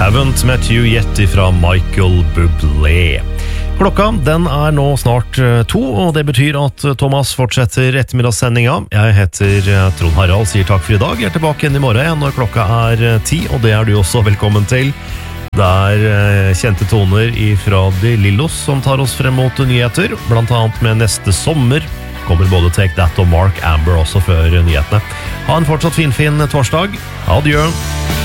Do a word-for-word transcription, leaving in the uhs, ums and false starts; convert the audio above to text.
Haven't Met You Yet fra Michael Bublé. Klokka den er nå snart to, og det betyr at Thomas fortsetter ettermiddagssendinga. Jeg heter Trond Harald, sier takk for i dag. Jeg er tilbake igjen i morgen når klokka er ti, og det er du også velkommen til. Det er kjente toner fra De Lillos som tar oss frem mot nyheter, blant annet med neste sommer. Kommer både Take That og Mark Amber også før nyhetene. Ha en fortsatt fin, fin torsdag. Adjø!